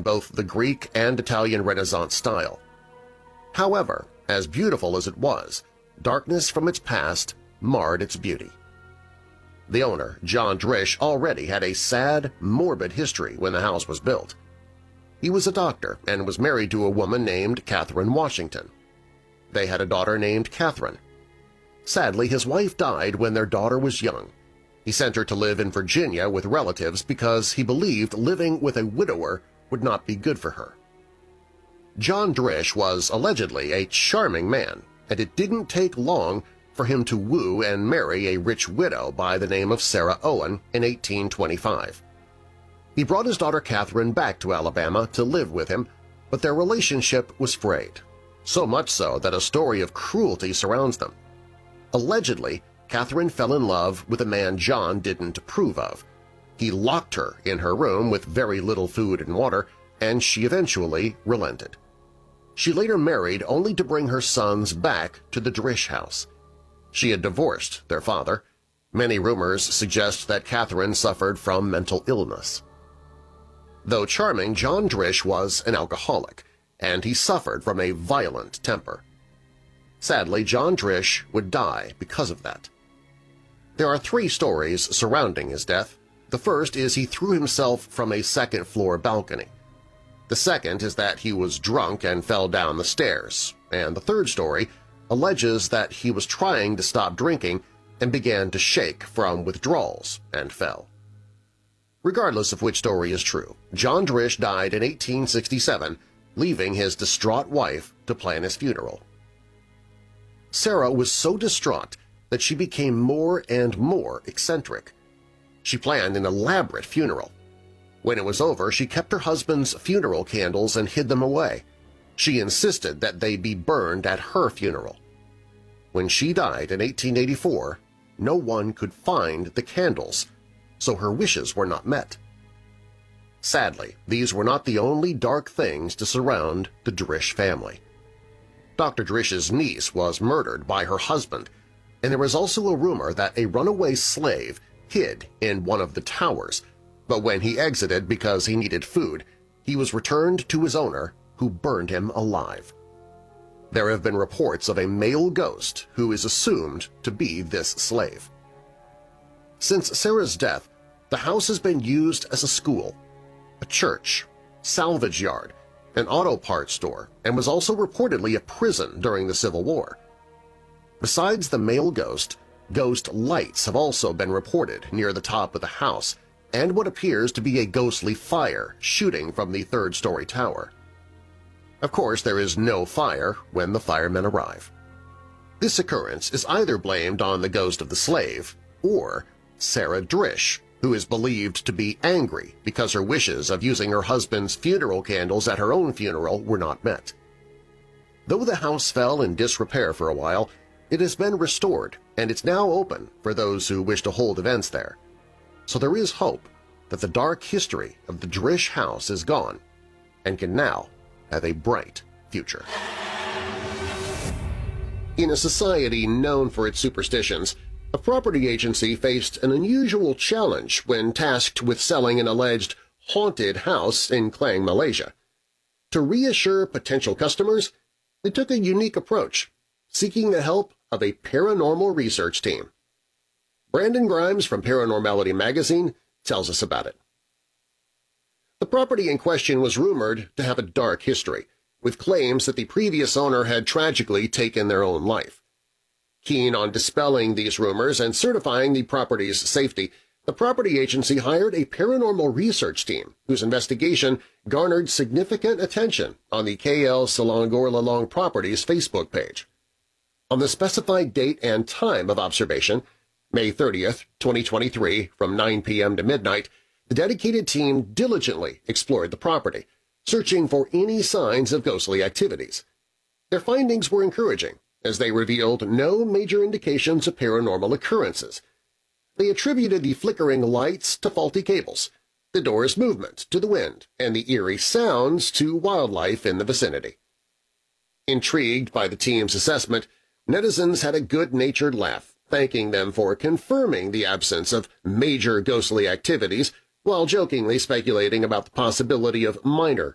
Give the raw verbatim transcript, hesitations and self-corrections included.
both the Greek and Italian Renaissance style. However, as beautiful as it was, darkness from its past marred its beauty. The owner, John Drish, already had a sad, morbid history when the house was built. He was a doctor and was married to a woman named Catherine Washington. They had a daughter named Catherine. Sadly, his wife died when their daughter was young. He sent her to live in Virginia with relatives because he believed living with a widower would not be good for her. John Drish was allegedly a charming man, and it didn't take long for him to woo and marry a rich widow by the name of Sarah Owen in eighteen twenty-five. He brought his daughter Catherine back to Alabama to live with him, but their relationship was frayed, so much so that a story of cruelty surrounds them. Allegedly, Catherine fell in love with a man John didn't approve of. He locked her in her room with very little food and water, and she eventually relented. She later married only to bring her sons back to the Drish house. She had divorced their father. Many rumors suggest that Catherine suffered from mental illness. Though charming, John Drish was an alcoholic, and he suffered from a violent temper. Sadly, John Drish would die because of that. There are three stories surrounding his death. The first is he threw himself from a second-floor balcony. The second is that he was drunk and fell down the stairs, and the third story alleges that he was trying to stop drinking and began to shake from withdrawals and fell. Regardless of which story is true, John Drish died in eighteen sixty-seven, leaving his distraught wife to plan his funeral. Sarah was so distraught that she became more and more eccentric. She planned an elaborate funeral. When it was over, she kept her husband's funeral candles and hid them away. She insisted that they be burned at her funeral. When she died in eighteen eighty-four, no one could find the candles, so her wishes were not met. Sadly, these were not the only dark things to surround the Drish family. Doctor Drish's niece was murdered by her husband, and there was also a rumor that a runaway slave hid in one of the towers, but when he exited because he needed food, he was returned to his owner, who burned him alive. There have been reports of a male ghost who is assumed to be this slave. Since Sarah's death, the house has been used as a school, a church, salvage yard, an auto parts store, and was also reportedly a prison during the Civil War. Besides the male ghost, ghost lights have also been reported near the top of the house and what appears to be a ghostly fire shooting from the third-story tower. Of course, there is no fire when the firemen arrive. This occurrence is either blamed on the ghost of the slave or Sarah Drish, who is believed to be angry because her wishes of using her husband's funeral candles at her own funeral were not met. Though the house fell in disrepair for a while, it has been restored and it's now open for those who wish to hold events there. So there is hope that the dark history of the Drish house is gone and can now have a bright future. In a society known for its superstitions, a property agency faced an unusual challenge when tasked with selling an alleged haunted house in Klang, Malaysia. To reassure potential customers, they took a unique approach, seeking the help of a paranormal research team. Brandon Grimes from Paranormality magazine tells us about it. The property in question was rumored to have a dark history, with claims that the previous owner had tragically taken their own life. Keen on dispelling these rumors and certifying the property's safety, the property agency hired a paranormal research team whose investigation garnered significant attention on the K L Selangor Lelong Properties Facebook page. On the specified date and time of observation, May thirtieth, twenty twenty-three, from nine p m to midnight, the dedicated team diligently explored the property, searching for any signs of ghostly activities. Their findings were encouraging, as they revealed no major indications of paranormal occurrences. They attributed the flickering lights to faulty cables, the door's movement to the wind, and the eerie sounds to wildlife in the vicinity. Intrigued by the team's assessment, netizens had a good-natured laugh, thanking them for confirming the absence of major ghostly activities while jokingly speculating about the possibility of minor